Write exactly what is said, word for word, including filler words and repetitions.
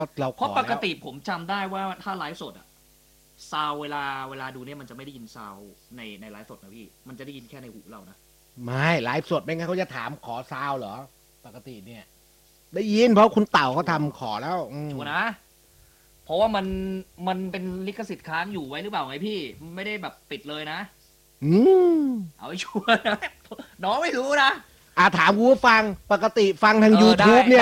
เราขเพราะอปกแล้วติผมจำได้ว่าถ้าไลฟ์สดอะซาวเวลาเวลาดูเนี่ยมันจะไม่ได้ยินซาวในในไลฟ์สดนะพี่มันจะได้ยินแค่ในหูเรานะไม่ไลฟ์สดไม่งั้นเขาจะถามขอซาวเหรอ ปกติเนี่ย ได้ยินเพราะคุณเต่าเขาทำขอแล้วอืมชัวร์นะ เพราะว่ามันมันเป็นลิขสิทธิ์ค้างอยู่ไว้หรือเปล่าไงพี่ไม่ได้แบบปิดเลยนะอืมเอาให้ชัวร์นะน้องไม่รู้นะอ่าถามกูฟังปกติฟังทางเออได้ YouTube เนี่ย